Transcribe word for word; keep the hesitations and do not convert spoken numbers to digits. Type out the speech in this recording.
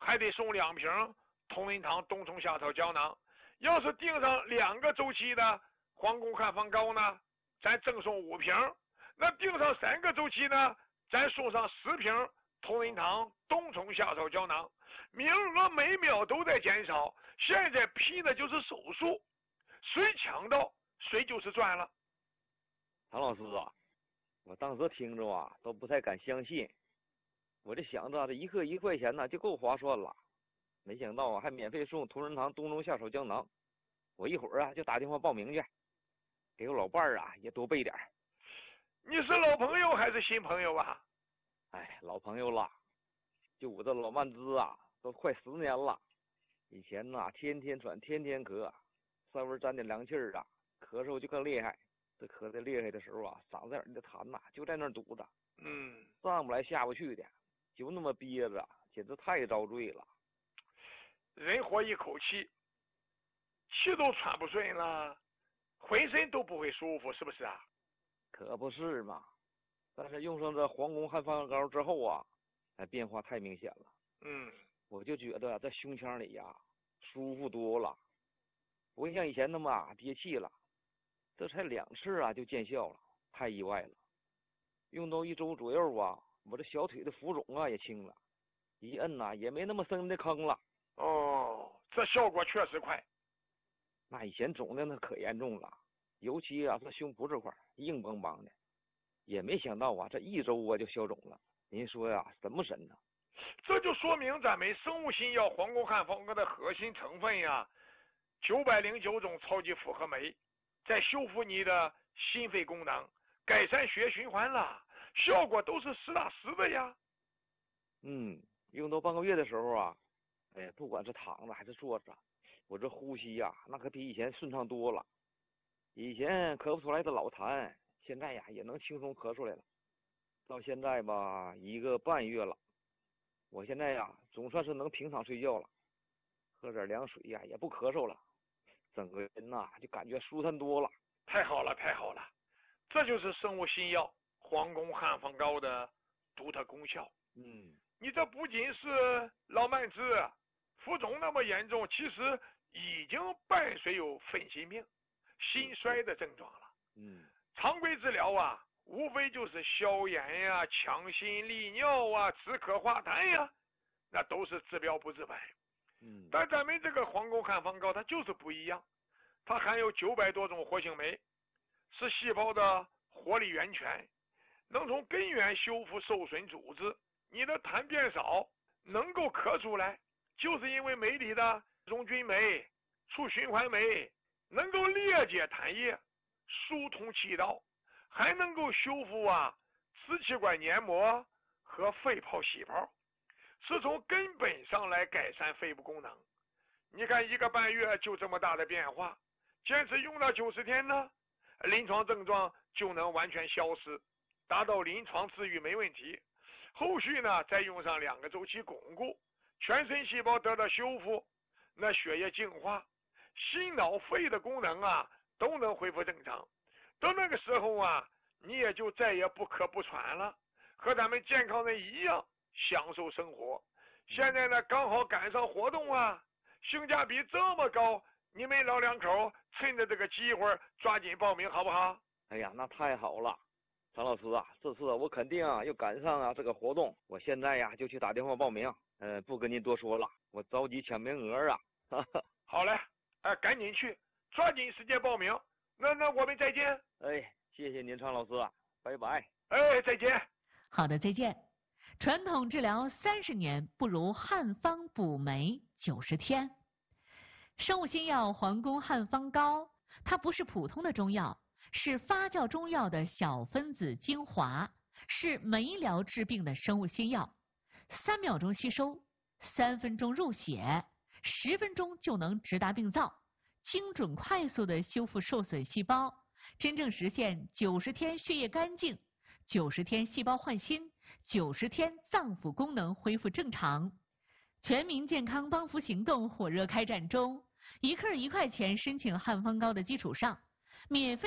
还得送两瓶同仁堂冬虫夏草胶囊。要是订上两个周期的皇宫汉方膏呢，咱赠送五瓶。那订上三个周期呢，咱送上十瓶同仁堂冬虫夏草胶囊。名额每秒都在减少，现在批的就是手术，谁抢到谁就是赚了。 唐老师啊，我当时听着啊都不太敢相信，我就想着这一克一块钱呢就够划算了，没想到啊还免费送同仁堂冬虫夏草胶囊。我一会儿啊就打电话报名去，给我老伴儿啊也多备点。 你是老朋友还是新朋友啊？ 哎，老朋友了，就我这老慢支啊都快十年了。以前呐、啊、天天喘天天咳，稍微沾点凉气儿啊咳嗽就更厉害。这咳得厉害的时候啊，嗓子眼的痰呐就在那儿堵着， 嗯， 上不来下不去的，就那么憋着，简直太遭罪了。 人活一口气，气都喘不顺了，浑身都不会舒服，是不是啊？ 可不是嘛。但是用上这皇宫汉方膏之后啊，哎，变化太明显了。 嗯， 我就觉得在胸腔里呀舒服多了，不会像以前那么啊憋气了。这才两次啊就见效了，太意外了。用到一周左右啊，我这小腿的浮肿啊也轻了，一摁呐、啊、也没那么深的坑了。 哦，这效果确实快。 那以前肿的那可严重了，尤其啊这胸脯这块硬邦邦的，也没想到啊这一周啊就消肿了。您说呀、啊、神不神呢？ 这就说明咱们生物新药皇宫汉方膏的核心成分呀，九百零九种超级复合酶，在修复你的心肺功能，改善血液循环了，效果都是实打实的呀。 嗯，用到半个月的时候啊，哎，不管是躺着还是坐着，我这呼吸呀、啊，那可比以前顺畅多了。以前咳不出来的老痰，现在呀也能轻松咳出来了。到现在吧，一个半月了，我现在呀总算是能平躺睡觉了，喝点凉水呀也不咳嗽了，整个人呐就感觉舒坦多了。 太好了，太好了，这就是生物新药皇宫汉方膏的独特功效。 嗯， 你这不仅是老慢支、浮肿那么严重，其实已经伴随有粉心病、心衰的症状了。 嗯， 常规治疗啊，无非就是消炎呀、强心利尿啊、止咳化痰呀，那都是治标不治本。 嗯， 但咱们这个皇宫汉方膏它就是不一样，它含有九百多种活性酶，是细胞的活力源泉，能从根源修复受损组织。你的痰变少，能够咳出来，就是因为酶里的溶菌酶、促循环酶能够裂解痰液，疏通气道，还能够修复啊支气管黏膜和肺泡细胞，是从根本上来改善肺部功能。你看一个半月就这么大的变化，坚持用到九十天呢，临床症状就能完全消失，达到临床治愈没问题。后续呢再用上两个周期巩固，全身细胞得到修复，那血液净化，心脑肺的功能啊都能恢复正常。到那个时候啊，你也就再也不咳不喘了，和咱们健康人一样享受生活。现在呢刚好赶上活动啊，性价比这么高，你们老两口趁着这个机会抓紧报名好不好？ 哎呀，那太好了。张老师啊，这次我肯定啊要赶上啊这个活动，我现在呀就去打电话报名。呃，不跟您多说了，我着急抢名额啊。哈哈。 好嘞，哎、呃，赶紧去，抓紧时间报名。那那我们再见。 哎，谢谢您，常老师，拜拜。 哎，再见。 好的，再见。传统治疗三十年，不如汉方补酶九十天。生物新药皇宫汉方膏，它不是普通的中药。是发酵中药的小分子精华，是酶疗治病的生物新药。三秒钟吸收，三分钟入血，十分钟就能直达病灶，精准快速的修复受损细胞，真正实现九十天血液干净，九十天细胞换新，九十天脏腑功能恢复正常。全民健康帮扶行动火热开展中，一克一块钱申请汉方膏的基础上，免费